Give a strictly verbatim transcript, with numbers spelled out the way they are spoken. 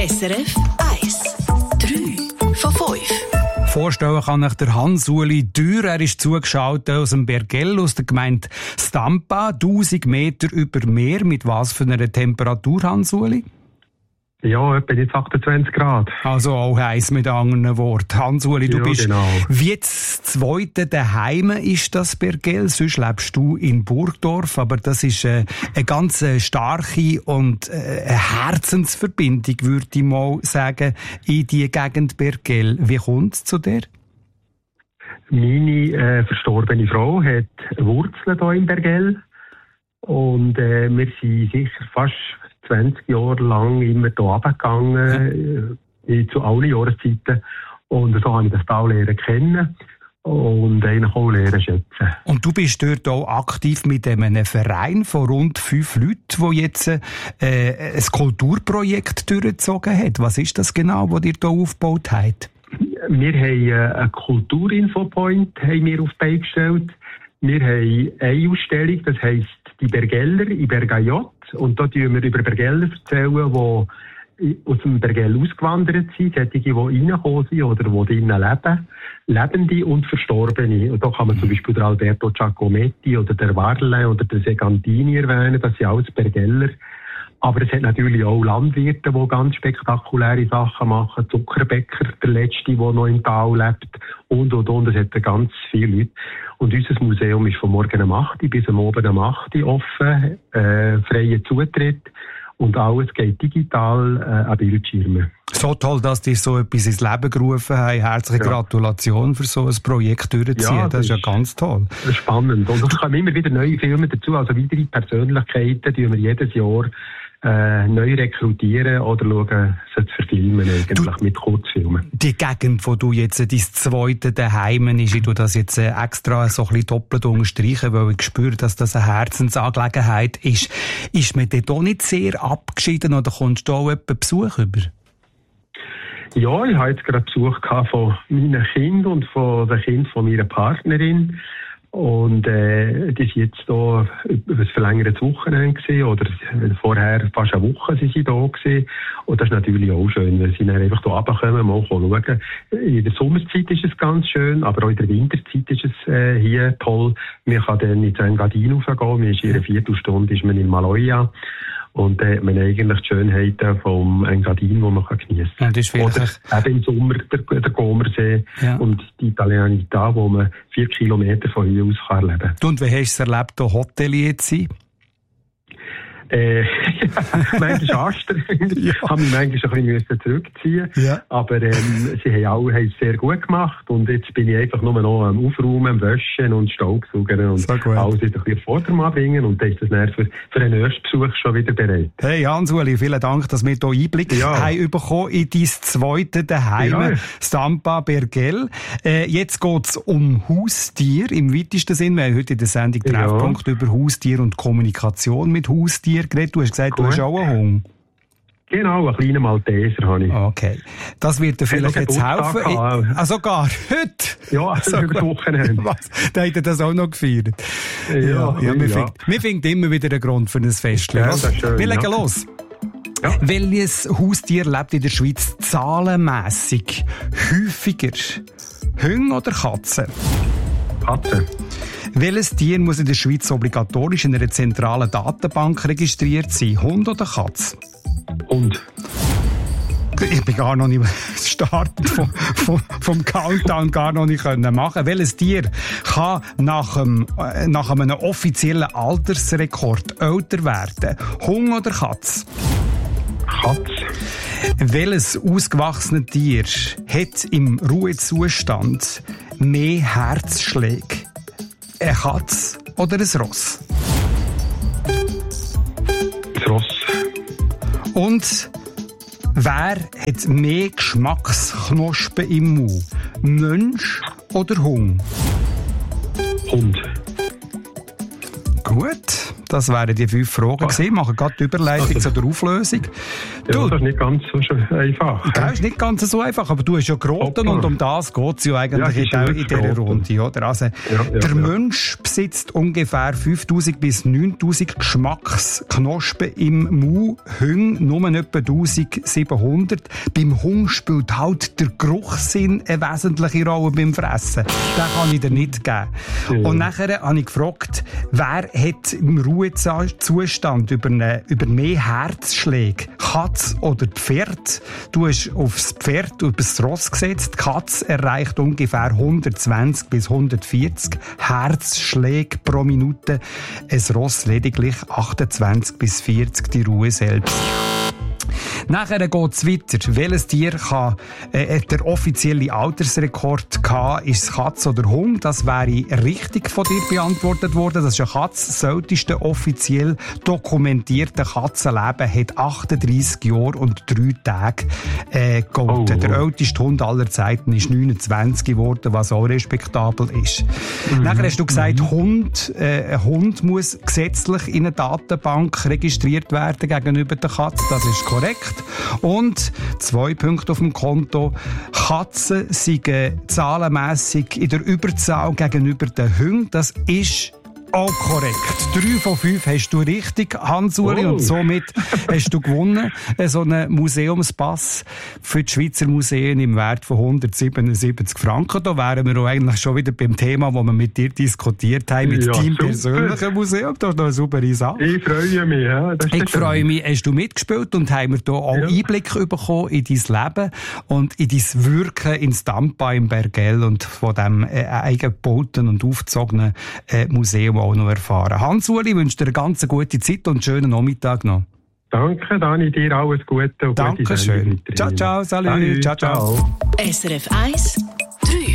S R F eins. drei von fünf. Vorstellen kann ich der Hans-Uli Dürr. Er ist zugeschaltet aus dem Bergell, aus der Gemeinde Stampa. tausend Meter über Meer. Mit was für einer Temperatur, Hans-Uli? Ja, etwa jetzt achtundzwanzig Grad. Also auch heiß mit anderen Worten. Hans-Uli, du ja, bist genau. wie das zweite daheim ist das Bergell. Sonst lebst du in Burgdorf, aber das ist äh, eine ganz starke und äh, eine Herzensverbindung, würde ich mal sagen, in die Gegend Bergell. Wie kommt es zu dir? Meine äh, verstorbene Frau hat Wurzeln hier im Bergell und äh, wir sind sicher fast zwanzig Jahre lang immer hier runtergegangen, äh, zu allen Jahreszeiten. Und so habe ich das Tal lernen kennen und eigentlich auch lernen schätzen. Und du bist dort auch aktiv mit einem Verein von rund fünf Leuten, der jetzt äh, ein Kulturprojekt durchgezogen hat. Was ist das genau, was ihr hier aufgebaut habt? Wir haben einen Kulturinfopoint haben wir auf die Beine gestellt. Wir haben eine Ausstellung, das heisst «Die Bergeller» in Bergajot. Und da erzählen wir über Bergeller, erzählen, die aus dem Bergell ausgewandert sind, solche, die reingekommen sind oder die drinnen leben, Lebende und Verstorbene. Und da kann man zum Beispiel den Alberto Giacometti oder der Varle oder der Segantini erwähnen, das sind alles Bergeller. Aber es hat natürlich auch Landwirte, die ganz spektakuläre Sachen machen. Zuckerbäcker, der Letzte, der noch im Tal lebt. Und, und, und. Es hat ganz viele Leute. Und unser Museum ist von morgen um acht Uhr bis am Abend um acht Uhr offen. Äh, freier Zutritt. Und alles geht digital äh, an Bildschirmen. So toll, dass die so etwas ins Leben gerufen haben. Herzliche ja. Gratulation für so ein Projekt durchzuziehen. Ja, das, das ist ja ganz toll. Spannend. Und es kommen immer wieder neue Filme dazu. Also weitere Persönlichkeiten, die wir jedes Jahr äh, neu rekrutieren oder schauen, sie zu verfilmen, eigentlich du, mit Kurzfilmen. Die Gegend, wo du jetzt dein zweite daheim ist, ich tu das jetzt extra so ein bisschen doppelt unterstreichen, weil ich spüre, dass das eine Herzensangelegenheit ist. Ist man dort auch nicht sehr abgeschieden oder kommst du auch jemanden Besuch über? Ja, ich hatte jetzt gerade Besuch von meinen Kindern und von den Kindern von meiner Partnerin. Und äh, die sind jetzt hier über ein verlängertes Wochenende gewesen, oder vorher fast eine Woche sind sie da gewesen. Und das ist natürlich auch schön, wenn sie dann einfach hier runterkommen, mal schauen. In der Sommerzeit ist es ganz schön, aber auch in der Winterzeit ist es äh, hier toll. Man kann dann in Engadin raufgehen, man ist in einer Viertelstunde ist man in Maloja. Und da äh, hat man eigentlich die Schönheiten vom Engadin, die man geniessen kann. Ja, oder eben im Sommer der, der Comersee ja. und die Italianità, wo man vier Kilometer von hier aus kann erleben kann. Und wie hast du es erlebt, hier Hotelier zu sein? Äh, manchmal ist anstrengend. Ich ja. habe mich manchmal ein bisschen zurückziehen. Ja. Aber ähm, sie haben alle haben es sehr gut gemacht. Und jetzt bin ich einfach nur noch am Aufräumen, am Waschen und Staubsaugern und so alles wieder ein bisschen auf Vordermann bringen. Und dann ist das dann für, für den nächsten Besuch schon wieder bereit. Hey Hans-Uli, vielen Dank, dass wir hier Einblick ja. haben bekommen in dein zweite daheim, ja. Stampa Bergell. Äh, jetzt geht es um Haustier im weitesten Sinn. Wir haben heute in der Sendung Treffpunkt ja. über Haustier und Kommunikation mit Haustier geredet. Du hast gesagt, du hast auch einen Hund. Genau, einen kleinen Malteser habe ich. Okay. Das wird dir vielleicht jetzt helfen. Ich, ah, sogar heute? Ja, also über das Wochenende. Was? Da hat er das auch noch gefeiert. Ja, ja, ja, ja, wir, ja. Finden, wir finden immer wieder einen Grund für ein Fest. Ja, das ist schön, wir legen ja. los. Ja. Welches Haustier lebt in der Schweiz zahlenmässig häufiger? Hunde oder Katzen? Katzen. Welches Tier muss in der Schweiz obligatorisch in einer zentralen Datenbank registriert sein? Hund oder Katz? Hund. Ich bin gar noch nicht Start vom, vom, vom Countdown gar noch nicht können machen. Welches Tier kann nach einem, nach einem offiziellen Altersrekord älter werden? Hund oder Katz? Katz. Welches ausgewachsene Tier hat im Ruhezustand mehr Herzschläge? Eine Katze oder ein Ross? Ein Ross. Und wer hat mehr Geschmacksknospen im Mund? Mensch oder Hund? Hund. Gut, Das wären die fünf Fragen gewesen. Wir machen gerade die Überleitung also, zu der Auflösung. Du, ja, das ist nicht ganz so einfach. Das ist nicht ganz so einfach, aber du hast ja geraten und um das geht es ja eigentlich ja, in, in dieser Runde. Oder? Also, ja, ja, der ja. Mensch besitzt ungefähr fünftausend bis neuntausend Geschmacksknospen im Mund, Hunde nur etwa eintausendsiebenhundert. Beim Hund spielt halt der Geruchssinn eine wesentliche Rolle beim Fressen. Den kann ich dir nicht geben. Ja. Und nachher habe ich gefragt, wer hat im Ruhezustand über, eine, über mehr Herzschläge? Katz oder Pferd? Du hast aufs Pferd, auf das Ross gesetzt. Die Katz erreicht ungefähr hundertzwanzig bis hundertvierzig Herzschläge pro Minute. Ein Ross lediglich achtundzwanzig bis vierzig, die Ruhe selbst. Nachher geht es weiter. Welches Tier kann, äh, der offizielle Altersrekord gehabt, ist es Katz oder Hund? Das wäre richtig von dir beantwortet worden. Das ist eine Katz. Das älteste offiziell dokumentierte Katzenleben hat achtunddreissig Jahre und drei Tage äh, gehalten. Oh, oh. Der älteste Hund aller Zeiten ist neunundzwanzig geworden, was auch respektabel ist. Mhm. Nachher hast du gesagt, mhm. Hund, äh, ein Hund muss gesetzlich in eine Datenbank registriert werden gegenüber der Katze. Das ist korrekt. Und zwei Punkte auf dem Konto. Katzen sind zahlenmässig in der Überzahl gegenüber den Hunden. Das ist auch korrekt. Drei von fünf hast du richtig, Hans-Uli, oh. Und somit hast du gewonnen. So einen Museumspass für die Schweizer Museen im Wert von hundertsiebenundsiebzig Franken. Da wären wir auch eigentlich schon wieder beim Thema, das wir mit dir diskutiert haben, mit ja, deinem super. persönlichen Museum. Das ist doch eine super Sache. Ich freue mich. Ja, das ich freue mich. Hast du mitgespielt und haben wir hier auch ja. Einblick bekommen in dein Leben und in dein Wirken in Stampa im Bergell und von diesem äh, eigengebauten und aufgezogenen äh, Museum auch noch erfahren. Hans-Uli, wünsche dir eine ganz gute Zeit und einen schönen Nachmittag noch. Danke, Dani, dir alles Gute. Und Dankeschön. Ciao, ciao, salut. Ciao, ciao. S R F eins